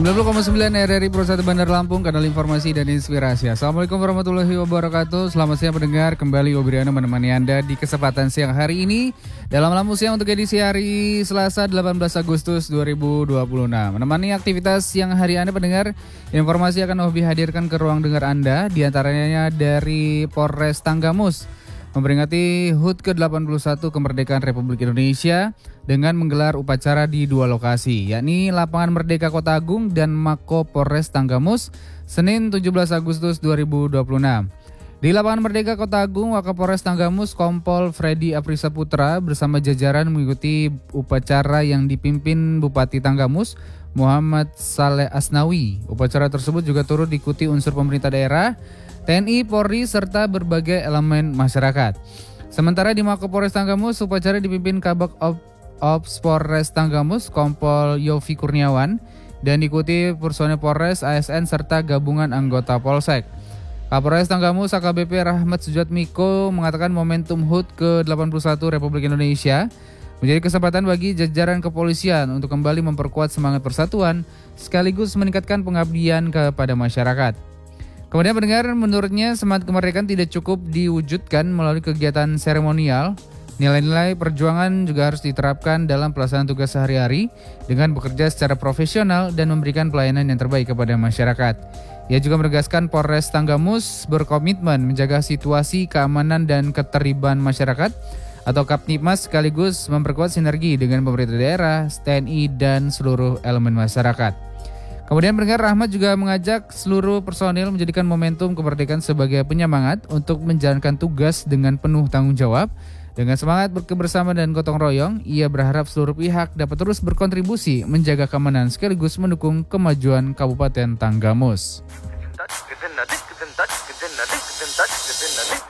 90,9 RRI Pro 1 Bandar Lampung, kanal informasi dan inspirasi. Assalamualaikum warahmatullahi wabarakatuh. Selamat siang pendengar, kembali Obriano menemani Anda di kesempatan siang hari ini dalam Lampu Siang untuk edisi hari Selasa 18 Agustus 2026. Menemani aktivitas siang hari Anda pendengar, informasi akan Obi hadirkan ke ruang dengar Anda, diantaranya dari Polres Tanggamus memperingati HUT ke-81 kemerdekaan Republik Indonesia dengan menggelar upacara di dua lokasi, yakni Lapangan Merdeka Kota Agung dan Mako Polres Tanggamus, Senin 17 Agustus 2026. Di Lapangan Merdeka Kota Agung, Wakapolres Tanggamus Kompol Freddy Aprisa Putra bersama jajaran mengikuti upacara yang dipimpin Bupati Tanggamus Muhammad Saleh Asnawi. Upacara tersebut juga turut diikuti unsur pemerintah daerah, TNI, Polri, serta berbagai elemen masyarakat. Sementara di Mako Polres Tanggamus, upacara dipimpin Kabak Ops Polres Tanggamus, Kompol Yofi Kurniawan, dan diikuti personel Polres, ASN, serta gabungan anggota Polsek. Kapolres Tanggamus AKBP Rahmat Sujatmiko mengatakan momentum HUT ke-81 Republik Indonesia menjadi kesempatan bagi jajaran kepolisian untuk kembali memperkuat semangat persatuan, sekaligus meningkatkan pengabdian kepada masyarakat. Kemudian pendengar, menurutnya semangat kemerdekaan tidak cukup diwujudkan melalui kegiatan seremonial. Nilai-nilai perjuangan juga harus diterapkan dalam pelaksanaan tugas sehari-hari dengan bekerja secara profesional dan memberikan pelayanan yang terbaik kepada masyarakat. Ia juga menegaskan Polres Tanggamus berkomitmen menjaga situasi keamanan dan ketertiban masyarakat atau Kaptipmas, sekaligus memperkuat sinergi dengan pemerintah daerah, TNI, dan seluruh elemen masyarakat. Kemudian pendengar, Rahmat juga mengajak seluruh personil menjadikan momentum kemerdekaan sebagai penyemangat untuk menjalankan tugas dengan penuh tanggung jawab. Dengan semangat berkebersamaan dan gotong royong, ia berharap seluruh pihak dapat terus berkontribusi menjaga keamanan sekaligus mendukung kemajuan Kabupaten Tanggamus.